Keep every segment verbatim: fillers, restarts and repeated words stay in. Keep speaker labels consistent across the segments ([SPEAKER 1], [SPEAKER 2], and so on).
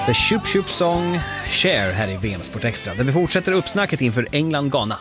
[SPEAKER 1] The Shoop Shoop Song Share här i V M Sport Extra, där vi fortsätter uppsnacket inför England-Ghana.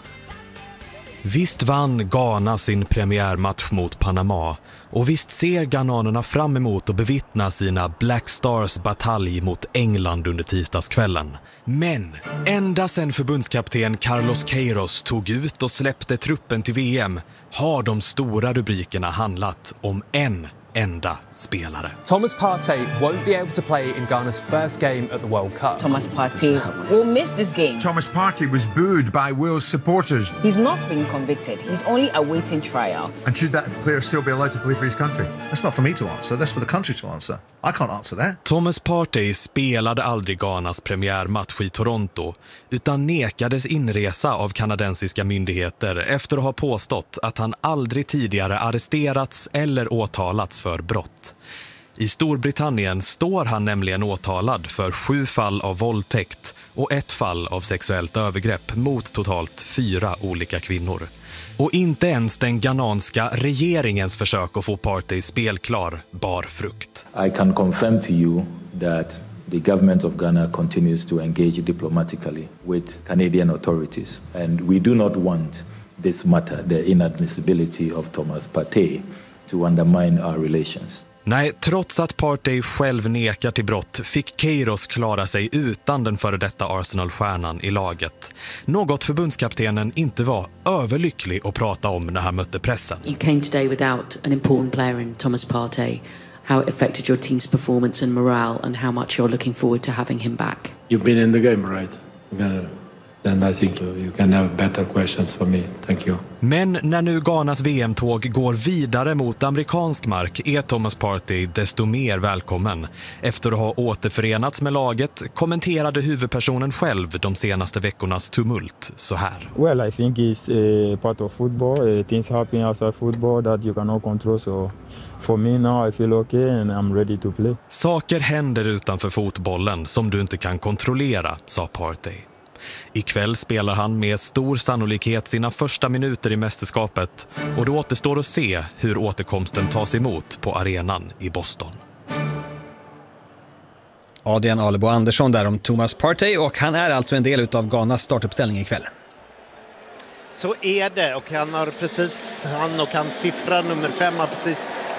[SPEAKER 2] Visst vann Ghana sin premiärmatch mot Panama, och visst ser ghananerna fram emot att bevittna sina Black Stars batalj mot England under tisdagskvällen. Men ända sedan förbundskapten Carlos Queiroz tog ut och släppte truppen till V M har de stora rubrikerna handlat om en enda spelare.
[SPEAKER 3] Thomas Partey won't be able to play in Ghana's first game at the World Cup.
[SPEAKER 4] Thomas Partey will miss this game.
[SPEAKER 5] Thomas Partey was booed by Wales supporters.
[SPEAKER 4] He's not been convicted. He's only awaiting trial.
[SPEAKER 5] And should that player still be allowed to play for his country? That's not for me to answer. That's for the country to answer. I can't answer that.
[SPEAKER 2] Thomas Partey spelade aldrig Ghanas premiärmatch i Toronto, utan nekades inresa av kanadensiska myndigheter efter att ha påstått att han aldrig tidigare arresterats eller åtalats för brott. I Storbritannien står han nämligen åtalad för sju fall av våldtäkt och ett fall av sexuellt övergrepp mot totalt fyra olika kvinnor. Och inte ens den ghananska regeringens försök att få Partey spelklar bar frukt.
[SPEAKER 6] I can confirm to you that the government of Ghana continues to engage diplomatically with Canadian authorities, and we do not want this matter, the inadmissibility of Thomas Partey, to undermine our relations.
[SPEAKER 2] Nej, trots att Partey själv nekar till brott fick Queiroz klara sig utan den före detta Arsenal-stjärnan i laget. Något förbundskaptenen inte var överlycklig att prata om när han mötte pressen.
[SPEAKER 7] You came today without an important player in Thomas Partey. How it affected your team's performance and morale, and how much you're looking forward to having him back.
[SPEAKER 8] You've been in the game, right? Then I think you can have better questions for me. Thank you.
[SPEAKER 2] Men när nu Ghanas V M-tåg går vidare mot amerikansk mark är Thomas Partey desto mer välkommen. Efter att ha återförenats med laget kommenterade huvudpersonen själv de senaste veckornas tumult så här.
[SPEAKER 9] Well, I think it's a part of football. Uh, things happen outside football that you cannot control. So for me now I feel okay and I'm ready to play.
[SPEAKER 2] Saker händer utanför fotbollen som du inte kan kontrollera, sa Partey. Ikväll spelar han med stor sannolikhet sina första minuter i mästerskapet, och då återstår att se hur återkomsten tas emot på arenan i Boston.
[SPEAKER 1] Adrian Alebo Andersson där om Thomas Partey, och han är alltså en del av Ghanas startuppställning ikväll.
[SPEAKER 10] Så är det, och han har precis, han och hans siffra nummer fem har precis